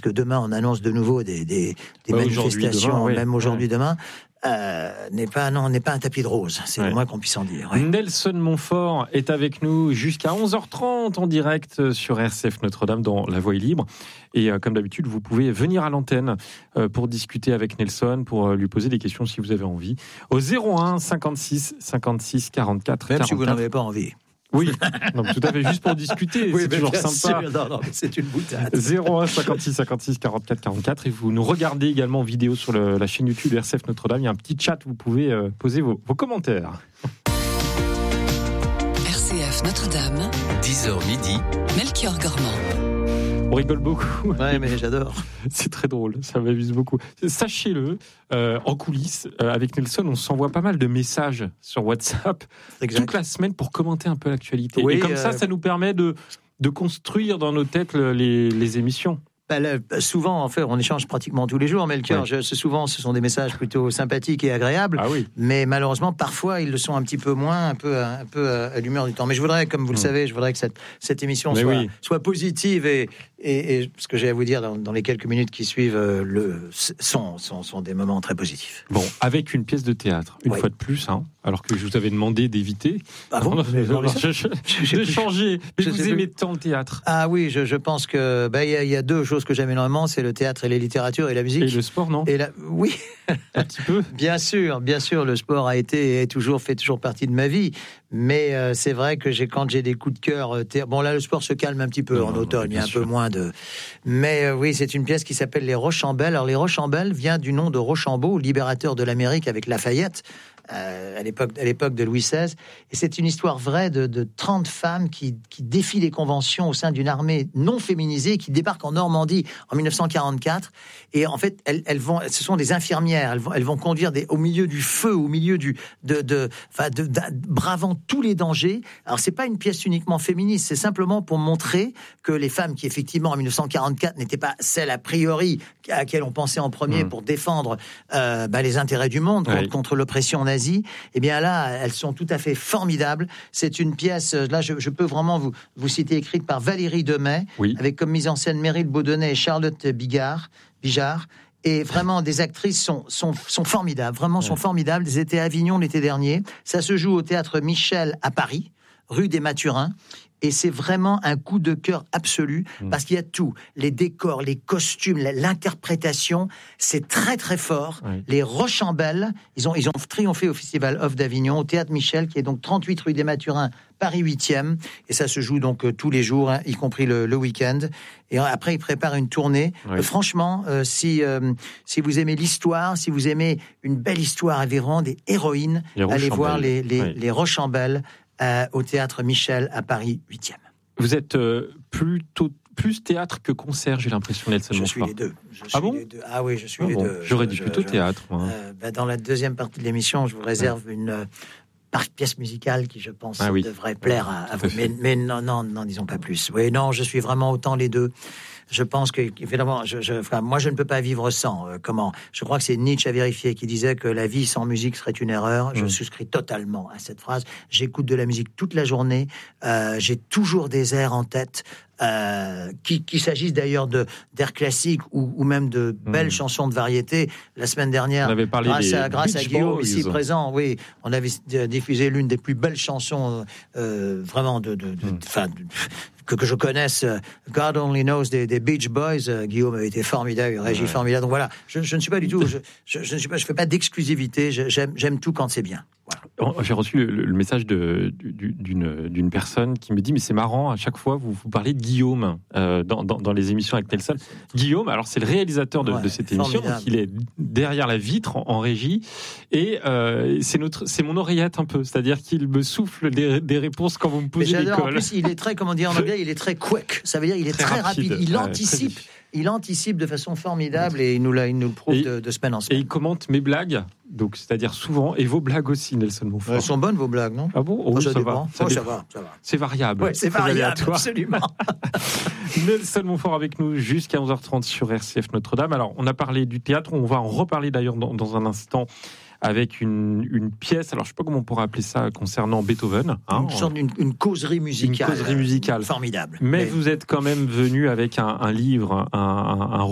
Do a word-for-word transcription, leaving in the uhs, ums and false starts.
puisque demain on annonce de nouveau des, des, des bah, manifestations, demain, oui. même aujourd'hui, ouais. demain, euh, n'est pas non, n'est pas un tapis de rose. C'est ouais. le moins qu'on puisse en dire. Ouais. Nelson Montfort est avec nous jusqu'à onze heures trente en direct sur R C F Notre-Dame dans La Voix est libre. Et euh, comme d'habitude, vous pouvez venir à l'antenne euh, pour discuter avec Nelson, pour euh, lui poser des questions si vous avez envie. Au zéro un cinquante-six cinquante-six quarante-quatre Même quarante-quatre. si vous n'en avez pas envie. Oui, donc tout à fait, juste pour discuter, oui, c'est toujours sympa. Sûr, non, non, mais c'est une boutade. zéro un cinquante-six cinquante-six quarante-quatre quarante-quatre. Et vous nous regardez également en vidéo sur le, la chaîne YouTube R C F Notre-Dame. Il y a un petit chat, vous pouvez euh, poser vos, vos commentaires. R C F Notre-Dame, dix heures midi, Melchior Gormand. On rigole beaucoup. Ouais, mais j'adore. C'est très drôle, ça m'amuse beaucoup. Sachez-le, euh, en coulisses, euh, avec Nelson, on s'envoie pas mal de messages sur WhatsApp exact. toute la semaine pour commenter un peu l'actualité. Oui, et comme euh... ça, ça nous permet de, de construire dans nos têtes les, les émissions. Bah là, souvent, en fait, on échange pratiquement tous les jours, Melchior. Ouais. Je, souvent, ce sont des messages plutôt sympathiques et agréables. Ah oui. Mais malheureusement, parfois, ils le sont un petit peu moins, un peu, un peu à l'humeur du temps. Mais je voudrais, comme vous mmh. le savez, je voudrais que cette, cette émission soit, oui. soit positive et, et, et ce que j'ai à vous dire dans, dans les quelques minutes qui suivent euh, le, sont, sont, sont des moments très positifs. Bon, avec une pièce de théâtre, une ouais. fois de plus, hein, alors que je vous avais demandé d'éviter, ah bon non, non, non, je, je, je, de changer. Mais je vous aimez tant le théâtre. Ah oui, je, je pense que bah, y, a, y a deux choses que j'aime énormément, c'est le théâtre et les littératures et la musique. Et le sport, non et la, Oui, un petit peu. Bien sûr, bien sûr, le sport a été et toujours fait toujours partie de ma vie. Mais euh, c'est vrai que j'ai quand j'ai des coups de cœur, euh, bon là le sport se calme un petit peu non, en non, automne, il y a un sûr. peu moins de. Mais euh, oui, c'est une pièce qui s'appelle Les Rochambeaux. Alors les Rochambeaux vient du nom de Rochambeau, libérateur de l'Amérique avec Lafayette. Euh, à l'époque, à l'époque de Louis seize, et c'est une histoire vraie de, de trente femmes qui, qui défient les conventions au sein d'une armée non féminisée qui débarque en Normandie en dix-neuf cent quarante-quatre. Et en fait, elles, elles vont, ce sont des infirmières. Elles vont, elles vont conduire des, au milieu du feu, au milieu du, de, de, enfin, de, de, bravant tous les dangers. Alors c'est pas une pièce uniquement féministe, c'est simplement pour montrer que les femmes qui effectivement en dix-neuf cent quarante-quatre n'étaient pas celles a priori à laquelle on pensait en premier mmh. pour défendre euh, bah, les intérêts du monde contre, ouais. contre l'oppression nazie. Eh bien là, elles sont tout à fait formidables. C'est une pièce, là je, je peux vraiment vous, vous citer, écrite par Valérie Demey, oui. avec comme mise en scène Meryl Baudonnet et Charlotte Bigard, Bijard. Et vraiment, des actrices sont, sont, sont formidables, vraiment ouais. sont formidables. Elles étaient à Avignon l'été dernier. Ça se joue au Théâtre Michel à Paris, rue des Mathurins. Et c'est vraiment un coup de cœur absolu, mmh. parce qu'il y a tout. Les décors, les costumes, l'interprétation, c'est très très fort. Oui. Les Rochambeaux, ils ont, ils ont triomphé au Festival Off d'Avignon, au Théâtre Michel, qui est donc trente-huit rue des Mathurins, Paris huitième. Et ça se joue donc euh, tous les jours, hein, y compris le, le week-end. Et après, ils préparent une tournée. Oui. Euh, franchement, euh, si, euh, si vous aimez l'histoire, si vous aimez une belle histoire avec vraiment des héroïnes, allez voir les, les, oui. les Rochambeaux. Euh, au Théâtre Michel à Paris huitième. Vous êtes euh, plutôt plus théâtre que concert, j'ai l'impression, Nelson Montfort. Je suis les deux. Je suis ah bon les deux. Ah oui, je suis ah les bon. deux. J'aurais je, dit je, plutôt je, théâtre. Moi. Euh, bah, dans la deuxième partie de l'émission, je vous réserve ouais. une euh, pièce musicale qui, je pense, ah oui. devrait plaire à, à vous. Mais, mais non, non, non, disons pas plus. Oui, non, je suis vraiment autant les deux. Je pense que, évidemment, je, je, enfin, moi, je ne peux pas vivre sans. Euh, comment ? Je crois que c'est Nietzsche à vérifier qui disait que la vie sans musique serait une erreur. Je mmh. souscris totalement à cette phrase. J'écoute de la musique toute la journée. Euh, j'ai toujours des airs en tête. Euh, qu'il, qu'il s'agisse d'ailleurs de, d'airs classiques ou, ou même de belles mmh. chansons de variété. La semaine dernière, on avait parlé grâce, des à, grâce à Guillaume, Boys. ici présent, oui, on avait diffusé l'une des plus belles chansons euh, vraiment de... de, de, mmh. de Que, que je connaisse, uh, God Only Knows des, des Beach Boys. Uh, Guillaume a été formidable, Régis ouais. formidable. Donc voilà, je, je ne suis pas du tout, je, je, je ne suis pas, je fais pas d'exclusivité. Je, j'aime, j'aime tout quand c'est bien. Voilà. J'ai reçu le, le message de, d'une, d'une personne qui me dit mais c'est marrant, à chaque fois vous, vous parlez de Guillaume euh, dans, dans, dans les émissions avec Nelson. Guillaume, alors c'est le réalisateur de, ouais, de cette émission, donc il est derrière la vitre en, en régie et euh, c'est notre, c'est mon oreillette un peu, c'est-à-dire qu'il me souffle des, des réponses quand vous me posez des cols. En plus, il est très, comment dire en anglais, il est très quick. Ça veut dire il est très, très rapide. rapide. Il ouais, anticipe. Il anticipe de façon formidable et il nous, la, il nous le prouve et, de, de semaine en semaine. Et il commente mes blagues, donc c'est-à-dire souvent, et vos blagues aussi, Nelson Montfort. Elles sont bonnes vos blagues, non ? Ah bon ? Oh, oh, ça, ça, va. Ça, oh, ça va. Ça va. C'est variable. Ouais, c'est variable, absolument. Nelson Montfort avec nous jusqu'à onze heures trente sur R C F Notre-Dame. Alors, on a parlé du théâtre, on va en reparler d'ailleurs dans, dans un instant. Avec une, une pièce, alors je ne sais pas comment on pourrait appeler ça concernant Beethoven. Hein, une sorte d'une une causerie musicale. Une causerie musicale. Formidable. Mais, Mais vous êtes quand même venu avec un, un livre, un, un, un